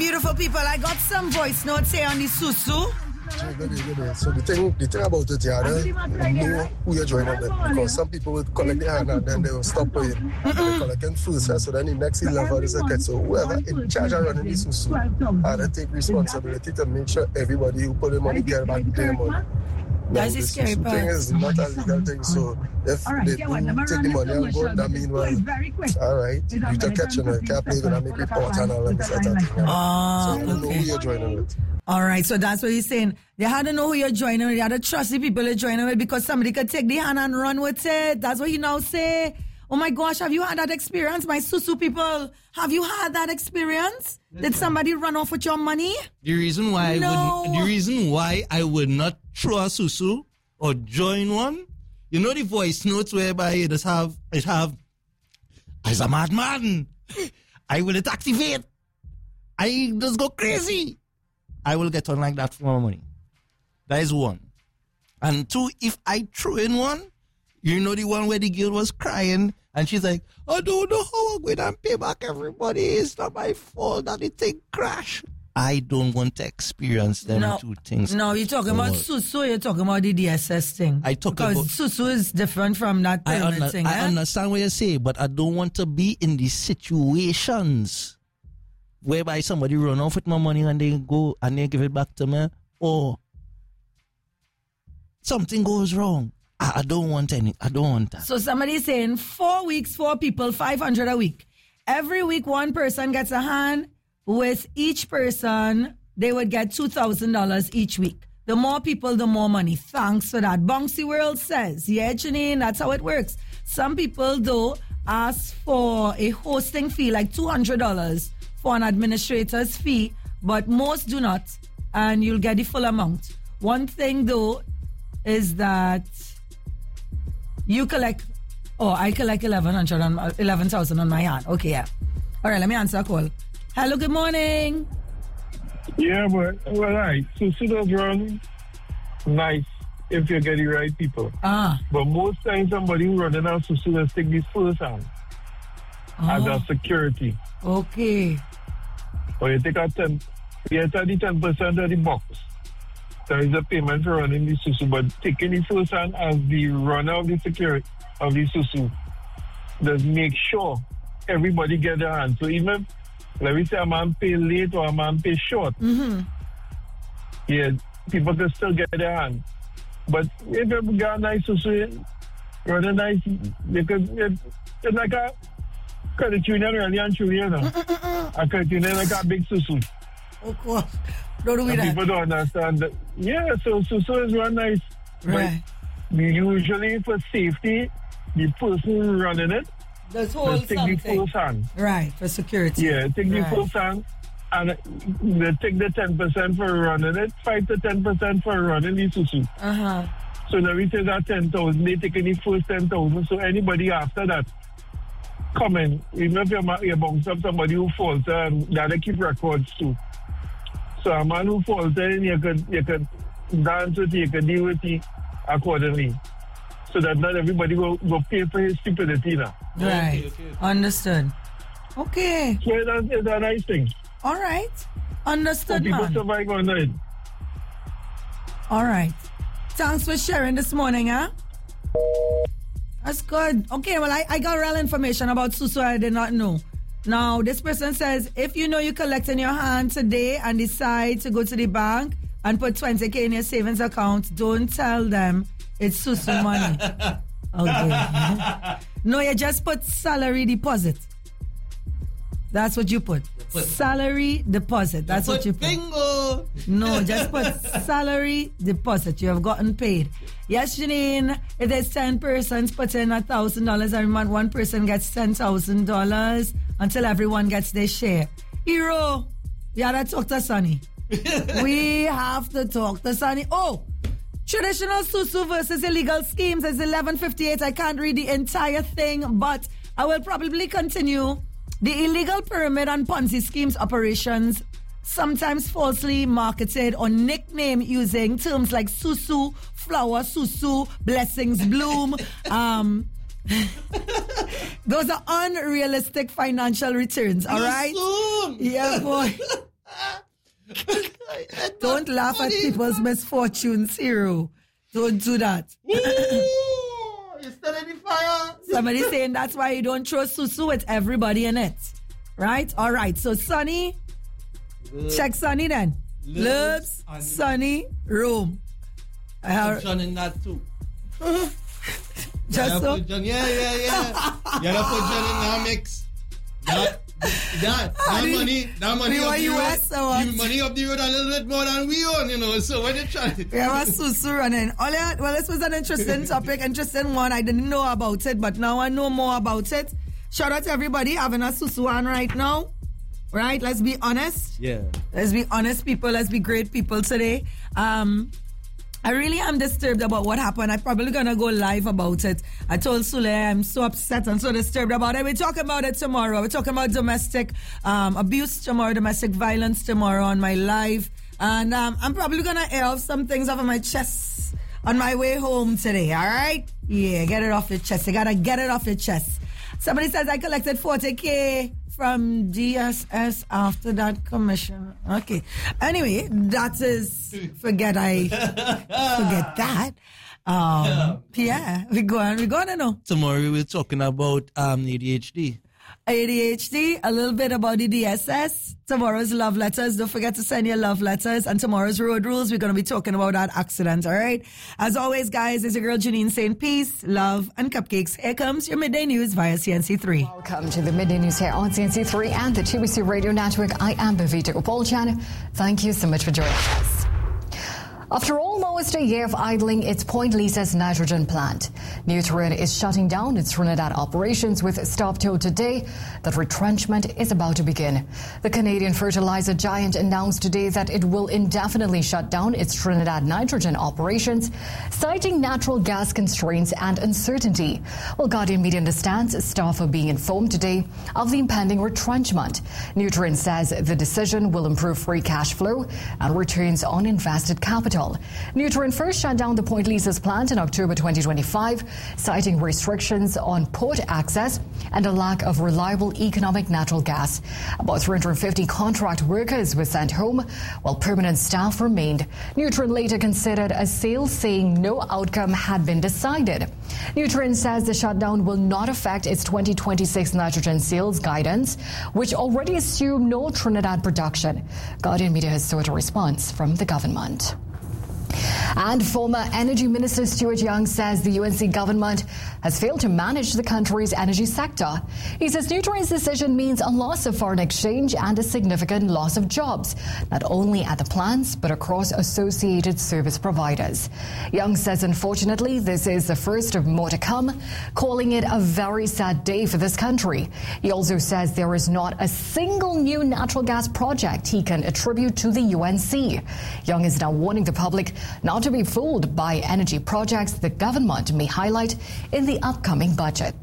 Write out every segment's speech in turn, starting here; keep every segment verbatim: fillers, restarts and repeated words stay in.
beautiful people, I got some voice notes here on the Susu. So the thing, the thing about it, yeah, know who you're joining with, because some people will collect the hand and then they will stop paying. They collect them first, so then the next level is a cut. So whoever in charge of running the Susu, and they take responsibility to make sure everybody who put the money get back their money. That's the scary part. The thing is not a legal thing, so if All right, they yeah, do well, take the money and go, that means, well, all right, you just catch them, you can't play with and make report and all that sort of thing. Oh, so you don't know okay. who you're joining with. All right, so that's what he's saying. They had to know who you're joining with. They had to trust the people you're joining with because somebody could take the hand and run with it. That's what he now say. Oh my gosh, have you had that experience, my Susu people? Have you had that experience? Did somebody run off with your money? The reason why No. I would, the reason why I would not throw a Susu or join one, you know the voice notes whereby it does have it have as a madman, I will it activate. I just go crazy. I will get on like that for my money. That is one. And two, if I throw in one, you know the one where the girl was crying and she's like, I don't know how I'm going to pay back everybody. It's not my fault that the thing crashed. I don't want to experience them No. two things. No, you're talking about Oh. Susu, you're talking about the D S S thing. I talk because about- Susu is different from that I, pyramid under- thing. I eh? understand what you say, but I don't want to be in these situations whereby somebody run off with my money and they go and they give it back to me, or something goes wrong. I, I don't want any. I don't want that. So somebody is saying four weeks, four people, five hundred a week. Every week, one person gets a hand. With each person, they would get two thousand dollars each week. The more people, the more money. Thanks for that. Bouncy World says, yeah, Janine, that's how it works. Some people, though, ask for a hosting fee, like two hundred dollars for an administrator's fee, but most do not, and you'll get the full amount. One thing, though, is that you collect, oh, I collect eleven hundred on, eleven thousand on my hand. Okay, yeah. All right, let me answer a call. Hello, good morning. Yeah, but, well, right. So, does run nice if you get the right people. Ah. But most times, somebody who running out Susu does take this first hand as Oh, a security. okay. Or you take a ten, you take the ten percent of the box. There is a payment for running the Susu, but taking the first hand as the runner of the security of the Susu does make sure everybody get their hand. So even let me say a man pay late or a man pay short. Mm-hmm. Yeah, people can still get their hand. But if you got nice Susu, running nice, they could, it, it's like a credit union really and true, you know. A credit union like a big Susu. Oh, cool. Don't do And that. people don't understand that. Yeah, so Susu is run nice. Right. But usually for safety, the person running it That's will whole take the something. first hand. Right, for security. Yeah, take the Right. first hand and they take the ten percent for running it, five to ten percent for running the Susu. Uh-huh. So now we say that ten thousand, they take the first ten thousand. So anybody after that come in, even if you're, you're bounce up somebody who falls and gotta keep records too. So a man who falls in, you could, you could dance with it, you could deal with it accordingly. So that not everybody will, will pay for his stupidity now. Right. Okay, okay. Understood. Okay. So that's, it's a nice thing. All right. So Understood, people man. survive on it. All right. Thanks for sharing this morning, huh? That's good. Okay, well, I, I got real information about Susu I did not know. Now, this person says, if you know you collect in your hand today and decide to go to the bank and put twenty K in your savings account, don't tell them it's Susu money. Okay. No, you just put salary deposit. That's what you put. put- Salary deposit. That's what you put. Bingo! No, just put salary deposit. You have gotten paid. Yes, Janine, if there's ten persons put in one thousand dollars every month, one person gets ten thousand dollars until everyone gets their share. Hero, we gotta talk to Sonny. We have to talk to Sonny. Oh, traditional Susu versus illegal schemes is eleven fifty-eight. I can't read the entire thing, but I will probably continue. The illegal pyramid and Ponzi schemes operations, sometimes falsely marketed or nicknamed using terms like Susu, flower Susu, blessings bloom. Um, those are unrealistic financial returns, all right? Soon. Yeah, boy. Don't laugh at people's misfortunes, hero. Don't do that. Ooh, you started the fire. Somebody saying that's why you don't throw susu with everybody in it. Right? All right. So, Sunny, Lubes. Check Sunny then. Lubes, Sunny, Rome. I have John in that too. Just so? John, yeah, yeah, yeah. You gotta put John in that mix. That, that, that money, that money we up the U S road, you money up the road a little bit more than we own, you know. So when you try, we have a susu running. Well, this was an interesting topic, interesting one. I didn't know about it, but now I know more about it. Shout out to everybody having a susu on right now. Right? Let's be honest. Yeah. Let's be honest, people. Let's be great people today. Um. I really am disturbed about what happened. I'm probably going to go live about it. I told Sule I'm so upset and so disturbed about it. We're talking about it tomorrow. We're talking about domestic um, abuse tomorrow, domestic violence tomorrow on my live. And um, I'm probably going to air off some things off of my chest on my way home today, all right? Yeah, get it off your chest. You got to get it off your chest. Somebody says I collected forty K from D S S after that commission. Okay. Anyway, that is, forget I, forget that. Um, yeah, we go on, we go on and know. Tomorrow we're talking about um, A D H D. A D H D, a little bit about the D S S. Tomorrow's love letters. Don't forget to send your love letters. And tomorrow's road rules. We're going to be talking about that accident, all right? As always, guys, it's your girl Janine saying peace, love, and cupcakes. Here comes your Midday News via C N C three. Welcome to the Midday News here on C N C three and the T B C Radio Network. I am Bhavita Gopalchan. Thank you so much for joining us. After almost a year of idling its Point Lisa's nitrogen plant, Nutrien is shutting down its Trinidad operations with staff told today that retrenchment is about to begin. The Canadian fertilizer giant announced today that it will indefinitely shut down its Trinidad nitrogen operations, citing natural gas constraints and uncertainty. Well, Guardian Media understands staff are being informed today of the impending retrenchment. Nutrien says the decision will improve free cash flow and returns on invested capital. Nutrien first shut down the Point Lisa's plant in October twenty twenty-five, citing restrictions on port access and a lack of reliable economic natural gas. About three hundred fifty contract workers were sent home, while permanent staff remained. Nutrien later considered a sale, saying no outcome had been decided. Nutrien says the shutdown will not affect its twenty twenty-six nitrogen sales guidance, which already assumed no Trinidad production. Guardian Media has sought a response from the government. And former Energy Minister Stuart Young says the U N C government has failed to manage the country's energy sector. He says Nutrien's decision means a loss of foreign exchange and a significant loss of jobs, not only at the plants, but across associated service providers. Young says, unfortunately, this is the first of more to come, calling it a very sad day for this country. He also says there is not a single new natural gas project he can attribute to the U N C. Young is now warning the public not to be fooled by energy projects the government may highlight in the upcoming budget.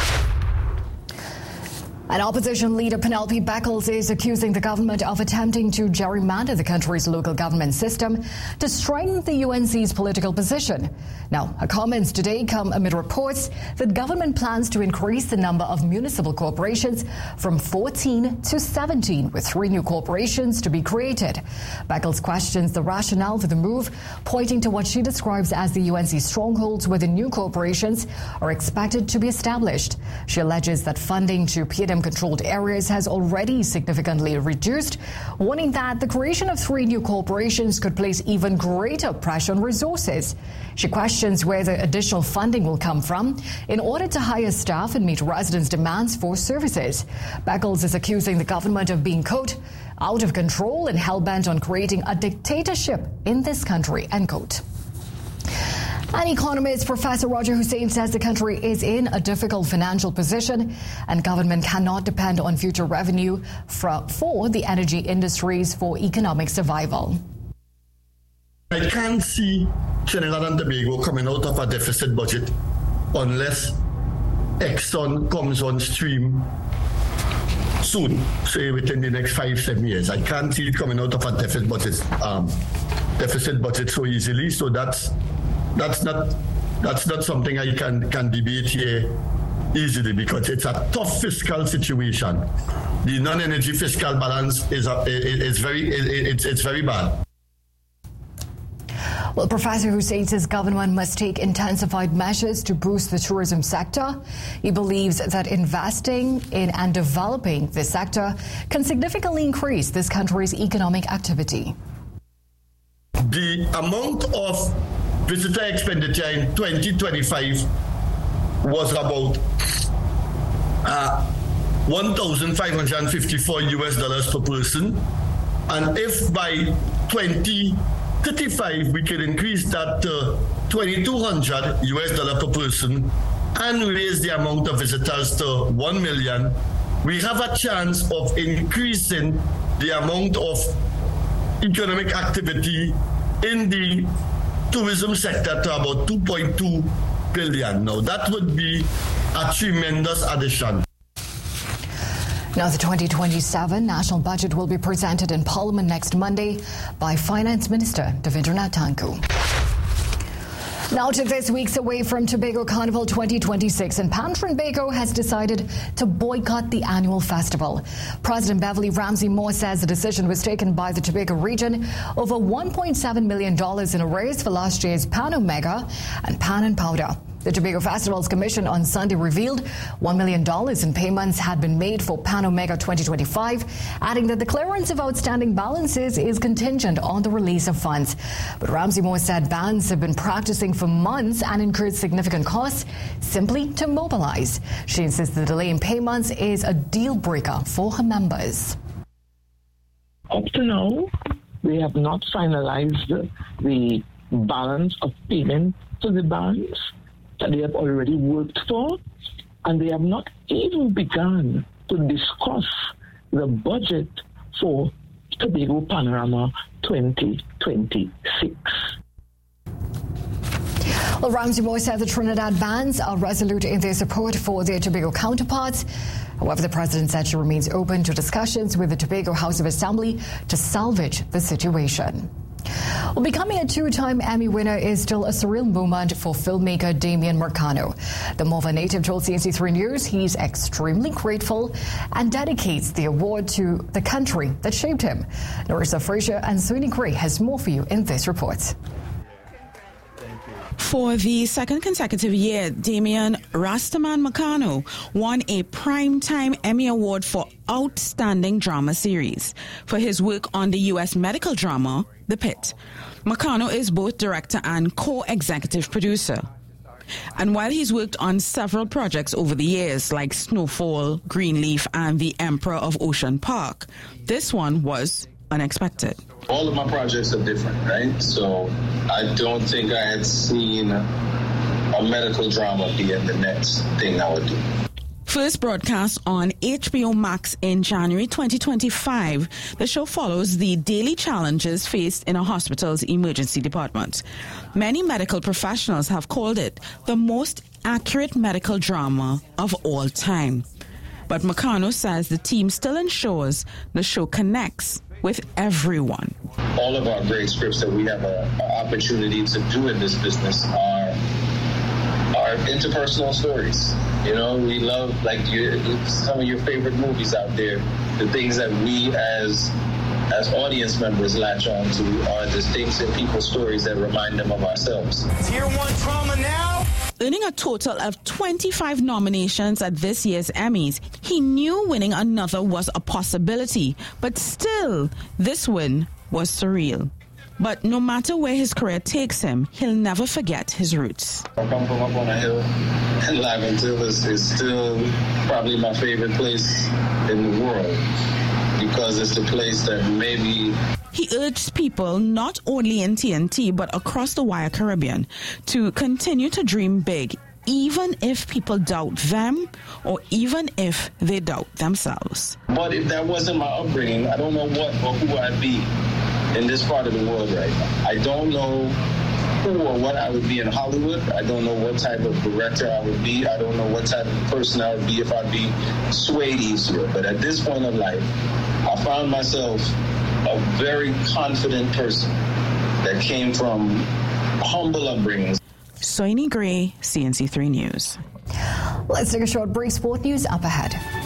And opposition leader Penelope Beckles is accusing the government of attempting to gerrymander the country's local government system to strengthen the U N C's political position. Now, her comments today come amid reports that government plans to increase the number of municipal corporations from fourteen to seventeen, with three new corporations to be created. Beckles questions the rationale for the move, pointing to what she describes as the U N C strongholds where the new corporations are expected to be established. She alleges that funding to P and M-controlled areas has already significantly reduced, warning that the creation of three new corporations could place even greater pressure on resources. She questions where the additional funding will come from in order to hire staff and meet residents' demands for services. Beckles is accusing the government of being, quote, out of control and hell-bent on creating a dictatorship in this country, end quote. An economist, Professor Roger Hussein, says the country is in a difficult financial position and government cannot depend on future revenue for, for the energy industries for economic survival. I can't see Trinidad and Tobago coming out of a deficit budget unless Exxon comes on stream soon, say within the next five, seven years. I can't see it coming out of a deficit budget, um, deficit budget so easily. So that's That's not that's not something I can, can debate here easily because it's a tough fiscal situation. The non-energy fiscal balance is a, is very it's it's very bad. Well, Professor Hussein says government must take intensified measures to boost the tourism sector. He believes that investing in and developing this sector can significantly increase this country's economic activity. The amount of visitor expenditure in twenty twenty-five was about uh, one thousand five hundred fifty-four U S dollars per person. And if by twenty thirty-five we can increase that to twenty-two hundred U S dollar per person and raise the amount of visitors to one million, we have a chance of increasing the amount of economic activity in the tourism sector to about two point two billion. Now that would be a tremendous addition. Now, the twenty twenty-seven national budget will be presented in Parliament next Monday by Finance Minister Davindranath Thakur. Now to this week's Away from Tobago Carnival twenty twenty-six, and Pan Trinbago has decided to boycott the annual festival. President Beverly Ramsey Moore says the decision was taken by the Tobago region over one point seven million dollars in arrears for last year's Pan Omega and Pan and Powder. The Tobago Festivals Commission on Sunday revealed one million dollars in payments had been made for Pan Omega twenty twenty-five, adding that the clearance of outstanding balances is contingent on the release of funds. But Ramsey Moore said bands have been practicing for months and incurred significant costs simply to mobilize. She insists the delay in payments is a deal breaker for her members. Up to now, we have not finalized the balance of payment to the bands that they have already worked for, and they have not even begun to discuss the budget for Tobago Panorama twenty twenty-six. Well, Ramsey Moore said the Trinidad bands are resolute in their support for their Tobago counterparts. However, the president said she remains open to discussions with the Tobago House of Assembly to salvage the situation. Well, becoming a two-time Emmy winner is still a surreal moment for filmmaker Damian Marcano. The Morva native told C N C three News he's extremely grateful and dedicates the award to the country that shaped him. Narissa Frazier and Soini Gray has more for you in this report. For the second consecutive year, Damian Rastaman Marcano won a Primetime Emmy Award for Outstanding Drama Series for his work on the U S medical drama, The Pit. Marcano is both director and co-executive producer. And while he's worked on several projects over the years, like Snowfall, Greenleaf, and The Emperor of Ocean Park, this one was unexpected. All of my projects are different, right? So I don't think I had seen a medical drama being the next thing I would do. First broadcast on H B O Max in January twenty twenty-five, the show follows the daily challenges faced in a hospital's emergency department. Many medical professionals have called it the most accurate medical drama of all time. But Marcano says the team still ensures the show connects with everyone. All of our great scripts that we have an opportunity to do in this business are are interpersonal stories. You know, we love, like, your, some of your favorite movies out there. The things that we as as audience members latch on to are the things in people's stories that remind them of ourselves. Tier one trauma now. Earning a total of twenty-five nominations at this year's Emmys, he knew winning another was a possibility, but still, this win was surreal. But no matter where his career takes him, he'll never forget his roots. I come from up on a hill, and Laventille is, is still probably my favorite place in the world, because it's the place that maybe... He urged people, not only in T N T, but across the Wire Caribbean, to continue to dream big, even if people doubt them, or even if they doubt themselves. But if that wasn't my upbringing, I don't know what or who I'd be in this part of the world right now. I don't know who or what I would be in Hollywood. I don't know what type of director I would be. I don't know what type of person I would be if I'd be swayed easier. But at this point of life, I found myself a very confident person that came from humble upbringings. Soini Gray, C N C three News. Let's take a short break. Sport news up ahead.